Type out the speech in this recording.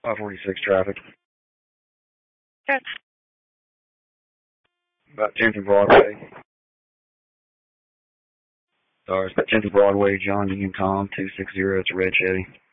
546 traffic. Okay. About 10th and Broadway. Sorry, it's about 10th and Broadway, John Union Com 260. It's a red Chevy.